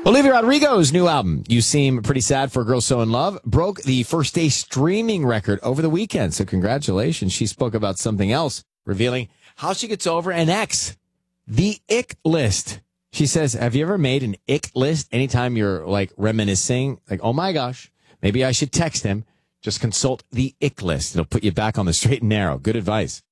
Olivia Rodrigo's new album, You Seem Pretty Sad for a Girl So in Love, broke the first day streaming record over the weekend. So congratulations. She spoke about something else, revealing how she gets over an ex. The ick list. She says, have you ever made an ick list anytime you're like reminiscing? Like, oh my gosh, maybe I should text him. Just consult the ick list. It'll put you back on the straight and narrow. Good advice.